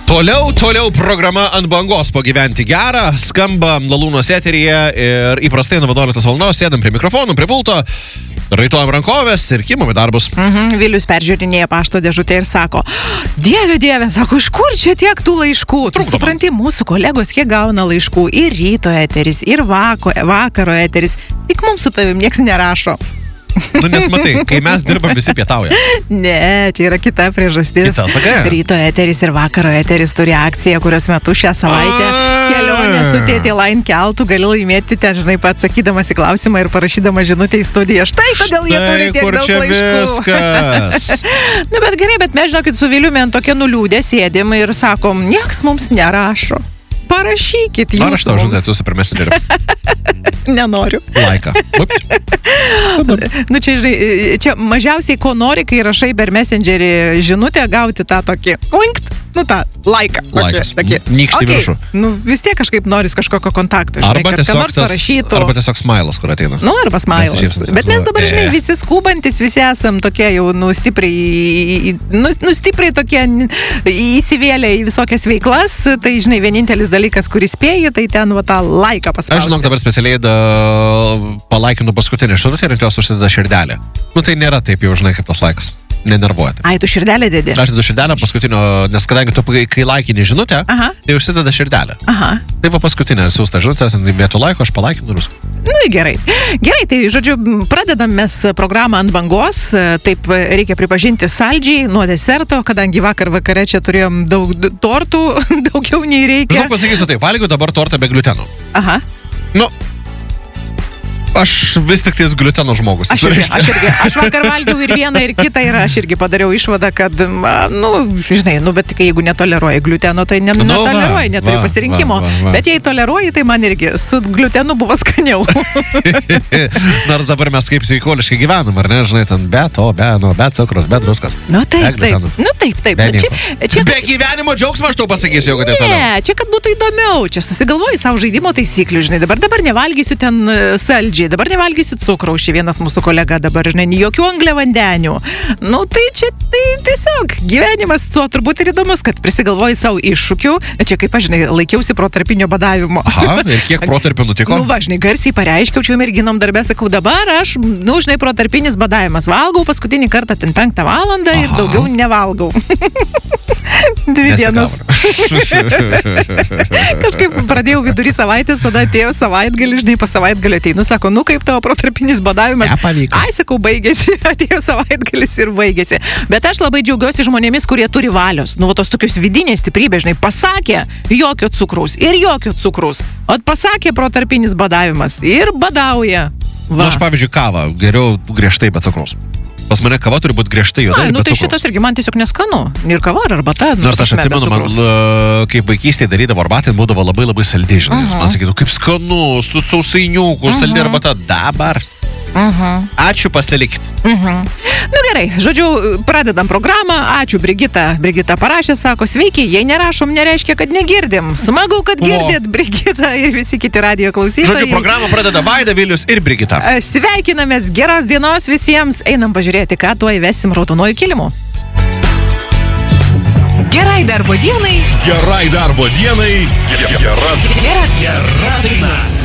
Toliau programa Ant bangos pagyventi gerą, skamba Lalūnos eteryje ir įprastai nuo 11 valandos sėdam prie mikrofonų, prie pulto, raitojam rankovės ir kimam į darbus. Vilius peržiūrinėja pašto dėžutę ir sako, Dieve, sako, iš kur čia tiek tų laiškų? Tu supranti, mūsų kolegos kiek gauna laiškų ir ryto eteris, ir vakaro eteris, tik mums su tavim nieks nerašo. Nes matai, kai mes dirbam, visi pietauja. Ne, čia yra kita priežastis. Ryto eteris ir vakaro eteris turi akciją, kurios metu šią savaitę kelionę su Tėtė Line keltu gali laimėti ten, žinai, pats sakydamas į klausimą ir parašydama žinutę į studiją. Štai kodėl jie turi tiek daug laiškų. Bet gerai, bet mes, žinokit, su Viliumi ant tokia nuliūdė sėdim ir sakom, nieks mums nerašo. Parašykit jūs. Ar aš tau žinutę atsiųsiu per Messengerį? Nenoriu. Laiką. Nu čia, žinai, čia mažiausiai ko nori, kai rašai per Messengerį žinutę, gauti tą tokį linkt, nu tą laiką. Laikas. Nykštį viršų. Nu vis tiek kažkaip noris kažkokio kontakto. Žinai, arba tiesiog smailas, kur ateina. Nu, arba smailas. Bet mes dabar, žinai, visi skubantis, visi esam tokie jau, stipriai tokie įsivėlę į visokias veiklas. Tai, žinai, vienintelis dalykas, kuris spėji, tai ten va tą laiką paspausti. Aš žinok, dabar specialiai palaikinu paskutinį širutę ir jos užsideda širdelę. Nu tai nėra taip jau, žinai, kaip tas laikas. Nenervuoti. Ai, tu širdelę dedi? Aš dedu širdelę paskutinio, nes kadangi tu, kai laikini žinutę, tai užsideda širdelę. Tai va paskutinė siūsta žinutė, ten vietų laiko, aš palaikinu ir viską. Nu, gerai. Gerai, tai, žodžiu, pradedam mes programą Ant bangos, taip reikia pripažinti saldžiai nuo deserto, kadangi vakare čia turėjom daug tortų, daugiau nei reikia. Žinau, pasakysiu taip, valgiu dabar tortą be gliuteno. Nu, aš vis tik tais gliuteno žmogus. Aš vakar valgiau ir vieną, ir kitą, ir aš irgi padariau išvadą, kad, žinai, bet jeigu netoleruoji gliuteno, tai netoleruoji, neturi pasirinkimo. Bet jei toleruoji, tai man irgi su gliutenu buvo skaniau. Nors dabar mes kaip sveikoliškai gyvenam, ar ne, žinai, ten be cukrus, be druskas. Nu taip. Be gyvenimo džiaugsmo aš tau pasakysiu, jau kad tai toliau. Ne, čia kad būtų įdomiau, čia susigalvoji savo žaidimo taisyklių, žinai, dabar nevalgysiu ten saldžiai. Dabar nevalgysiu cukraus, vienas mūsų kolega dabar, žinai, jokių angliavandenių. Nu, tai čia tai tiesiog gyvenimas tuo turbūt ir įdomus, kad prisigalvoji savo iššūkių. Čia kaip aš, žinai, laikiausi protarpinio badavimo. Ir kiek protarpių nutiko? Nu, va, žinai, garsiai pareiškiau, čia merginom darbę, sakau, dabar aš, žinai, protarpinis badavimas valgau paskutinį kartą ten 5 valandą ir daugiau nevalgau. 2 dienas. Kažkaip pradėjau vidury savaitės, tada atėjo savaitgalį, žinai, po savaitgalio ateinu, sako, nu kaip tavo protarpinis badavimas. Ai, sakau, baigėsi, atėjo savaitgalis ir baigėsi. Bet aš labai džiaugiuosi žmonėmis, kurie turi valios. Nu, tos tokios vidinės stiprybės, žinai, pasakė jokio cukraus. O pasakė protarpinis badavimas ir badauja. Na, aš pavyzdžiui kavą, geriau griežtai be cukraus. Pas mane kava turi būti griežtai juodai, bet tai šitas irgi man tiesiog neskanu. Ir kava, ar arbata. Nors aš atsimenu, man kaip vaikystėje darydavo arbatą, būdavo labai labai saldi, žinai. Man sakytų, kaip skanu, su sausainiuku, saldi arbata. Dabar. Ačiū, pasilikit. Nu gerai, žodžiu, pradedam programą. Ačiū, Brigita. Brigita parašė, sako, sveiki, jei nerašom, nereiškia, kad negirdim. Smagu, kad girdit, Brigita ir visi kiti radijo klausytojai. Žodžiu, programą pradeda Vaida, Vilius ir Brigita. Sveikinamės, geros dienos visiems. Einam pažiūrėti, ką tuoj vesim raudonuoju kilimu. Gerai darbo dienai. Gera daina.